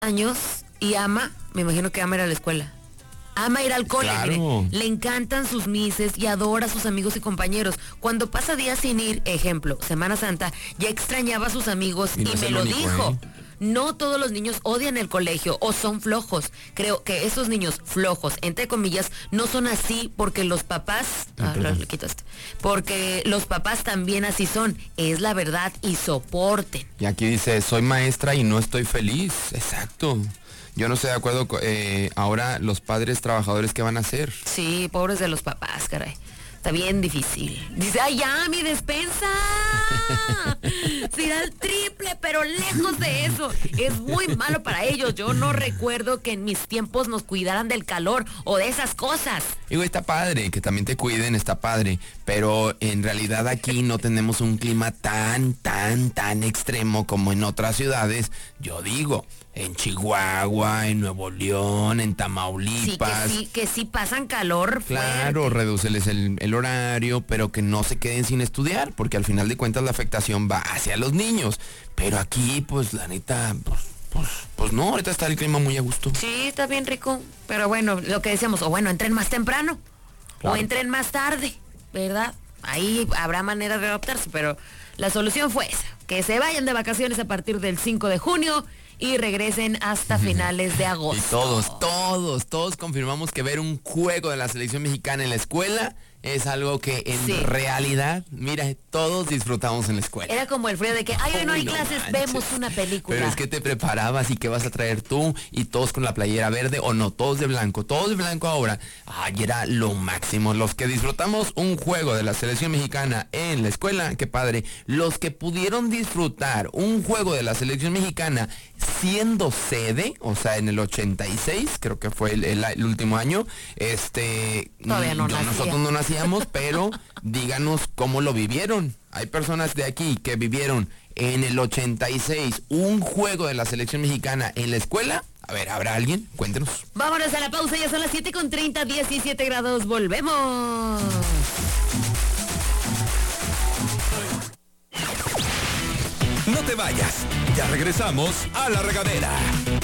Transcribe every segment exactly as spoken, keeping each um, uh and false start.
años y ama, me imagino que ama ir a la escuela. Ama ir al cole, Claro. mire. Le encantan sus mises y adora a sus amigos y compañeros. Cuando pasa días sin ir, ejemplo, Semana Santa, ya extrañaba a sus amigos Y y, no es me el lo único, dijo. ¿eh? No todos los niños odian el colegio o son flojos. Creo que esos niños flojos, entre comillas, no son así porque los papás... Ah, Ah, perdón. le quito esto. Porque los papás también así son. Es la verdad y soporten. Y aquí dice, soy maestra y no estoy feliz. Exacto. Yo no estoy de acuerdo, co- eh, ahora los padres trabajadores, ¿qué van a hacer? Sí, pobres de los papás, caray. Está bien difícil. Dice, ¡ay, ya, mi despensa! Se irá al triple, pero lejos de eso. Es muy malo para ellos. Yo no recuerdo que en mis tiempos nos cuidaran del calor o de esas cosas. Digo, está padre, que también te cuiden, está padre, pero en realidad aquí no tenemos un clima tan, tan, tan extremo como en otras ciudades. Yo digo, en Chihuahua, en Nuevo León, en Sí, que Tamaulipas. sí, que sí pasan calor. Claro, fuerte. redúceles el, el horario, pero que no se queden sin estudiar, porque al final de cuentas la afectación va hacia los niños. Pero aquí, pues, la neta, pues, pues, pues no, ahorita está el clima muy a gusto. Sí, está bien rico. Pero bueno, lo que decíamos, o bueno, entren más temprano. Claro. O entren más tarde, ¿verdad? Ahí habrá manera de adaptarse, pero la solución fue esa. Que se vayan de vacaciones a partir del cinco de junio y regresen hasta finales de agosto. Y todos, todos, todos confirmamos que ver un juego de la selección mexicana en la escuela es algo que en Sí. realidad, mira, todos disfrutamos en la escuela. Era como el frío de que, ay, hoy no hay Uy, no clases, manches. vemos una película. Pero es que te preparabas y qué vas a traer tú y todos con la playera verde o no, todos de blanco, todos de blanco ahora. Ay, era lo máximo. Los que disfrutamos un juego de la selección mexicana en la escuela, qué padre. Los que pudieron disfrutar un juego de la selección mexicana siendo sede, o sea, en el ochenta y seis, creo que fue el, el- el último año, este, Todavía no yo- nacía. nosotros no nacíamos, pero díganos cómo lo vivieron. Hay personas de aquí que vivieron en el ochenta y seis un juego de la selección mexicana en la escuela. A ver, ¿habrá alguien? Cuéntenos. Vámonos a la pausa, ya son las siete con treinta, diecisiete grados, volvemos. No te vayas, ya regresamos a La Regadera.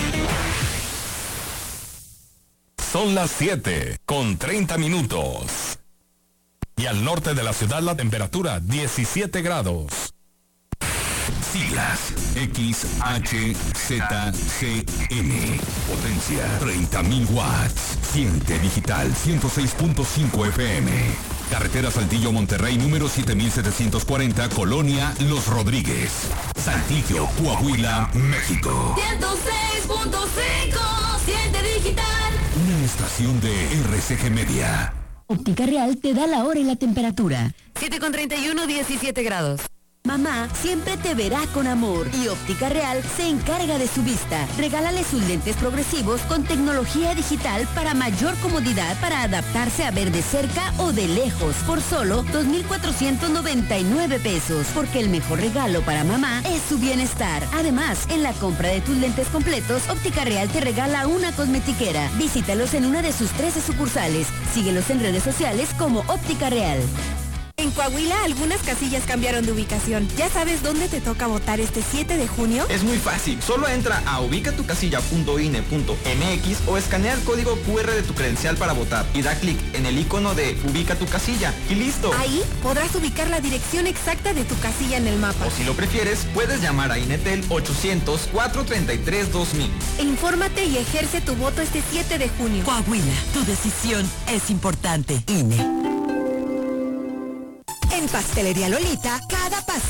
Son las siete con treinta minutos. Y al norte de la ciudad la temperatura diecisiete grados. Siglas X H Z G M. Potencia treinta mil watts. Siente digital ciento seis punto cinco F M. Carretera Saltillo Monterrey número siete mil setecientos cuarenta, Colonia Los Rodríguez. Saltillo, Coahuila, México. ciento seis punto cinco, siente digital. Una estación de R C G Media. Óptica Real te da la hora y la temperatura. siete con treinta y uno, diecisiete grados. Mamá siempre te verá con amor y Óptica Real se encarga de su vista. Regálale sus lentes progresivos con tecnología digital para mayor comodidad para adaptarse a ver de cerca o de lejos por solo dos mil cuatrocientos noventa y nueve pesos. Porque el mejor regalo para mamá es su bienestar. Además, en la compra de tus lentes completos, Óptica Real te regala una cosmetiquera. Visítalos en una de sus trece sucursales. Síguelos en redes sociales como Óptica Real. En Coahuila, algunas casillas cambiaron de ubicación. ¿Ya sabes dónde te toca votar este siete de junio? Es muy fácil, solo entra a ubicatucasilla punto i n e punto m x o escanea el código cu erre de tu credencial para votar y da clic en el icono de Ubica tu casilla y listo. Ahí podrás ubicar la dirección exacta de tu casilla en el mapa. O si lo prefieres, puedes llamar a Inetel ochocientos, cuatrocientos treinta y tres, dos mil. E infórmate y ejerce tu voto este siete de junio. Coahuila, tu decisión es importante. I N E. En Pastelería Lolita, cada pastel